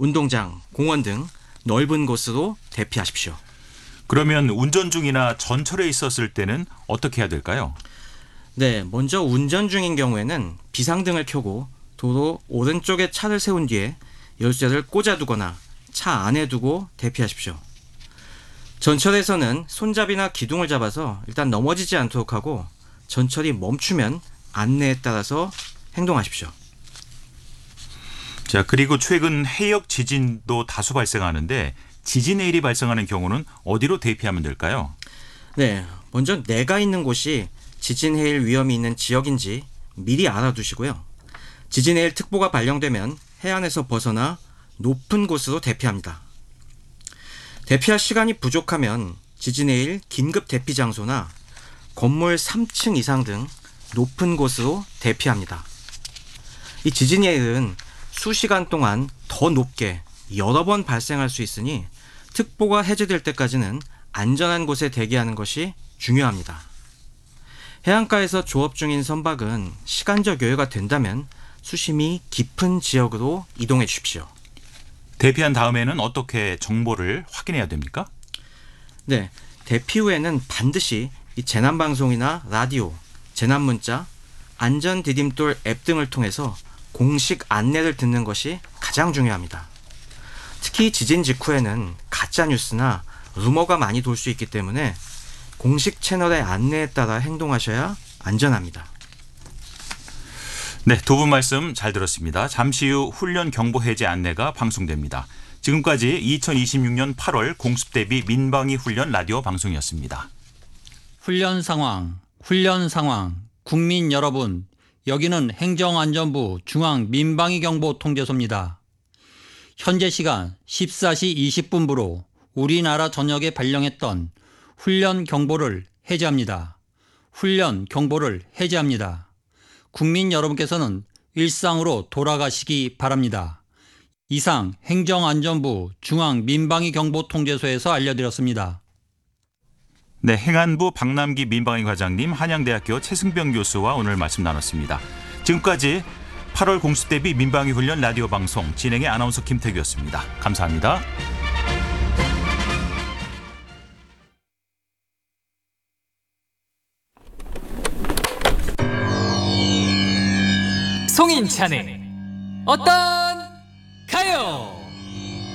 운동장, 공원 등 넓은 곳으로 대피하십시오. 그러면 운전 중이나 전철에 있었을 때는 어떻게 해야 될까요? 네, 먼저 운전 중인 경우에는 비상등을 켜고 도로 오른쪽에 차를 세운 뒤에 열쇠를 꽂아두거나 차 안에 두고 대피하십시오. 전철에서는 손잡이나 기둥을 잡아서 일단 넘어지지 않도록 하고 전철이 멈추면 안내에 따라서 행동하십시오. 자, 그리고 최근 해역 지진도 다수 발생하는데 지진 해일이 발생하는 경우는 어디로 대피하면 될까요? 네, 먼저 내가 있는 곳이 지진 해일 위험이 있는 지역인지 미리 알아두시고요. 지진 해일 특보가 발령되면 해안에서 벗어나 높은 곳으로 대피합니다. 대피할 시간이 부족하면 지진 해일 긴급 대피 장소나 건물 3층 이상 등 높은 곳으로 대피합니다. 이 지진 해일은 수시간 동안 더 높게 여러 번 발생할 수 있으니 특보가 해제될 때까지는 안전한 곳에 대기하는 것이 중요합니다. 해안가에서 조업 중인 선박은 시간적 여유가 된다면 수심이 깊은 지역으로 이동해 주십시오. 대피한 다음에는 어떻게 정보를 확인해야 됩니까? 네, 대피 후에는 반드시 이 재난방송이나 라디오, 재난문자, 안전디딤돌 앱 등을 통해서 공식 안내를 듣는 것이 가장 중요합니다. 특히 지진 직후에는 가짜뉴스나 루머가 많이 돌 수 있기 때문에 공식 채널의 안내에 따라 행동하셔야 안전합니다. 네, 두 분 말씀 잘 들었습니다. 잠시 후 훈련 경보 해제 안내가 방송됩니다. 지금까지 2026년 8월 공습대비 민방위 훈련 라디오 방송이었습니다. 훈련 상황, 국민 여러분, 여기는 행정안전부 중앙민방위경보통제소입니다. 현재 시간 14시 20분부로 우리나라 전역에 발령했던 훈련 경보를 해제합니다. 국민 여러분께서는 일상으로 돌아가시기 바랍니다. 이상 행정안전부 중앙민방위경보통제소에서 알려드렸습니다. 네, 행안부 박남기 민방위 과장님, 한양대학교 최승병 교수와 오늘 말씀 나눴습니다. 지금까지 8월 공습대비 민방위 훈련 라디오 방송 진행의 아나운서 김태규였습니다. 감사합니다. 송인찬의 어떤 가요?